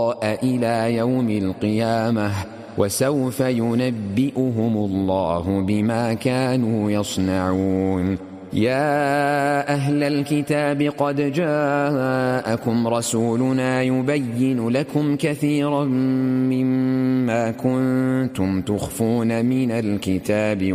إلى يوم القيامة، وسوف ينبئهم الله بما كانوا يصنعون. يا أهل الكتاب قد جاءكم رسولنا يبين لكم كثيرا مما كنتم تخفون من الكتاب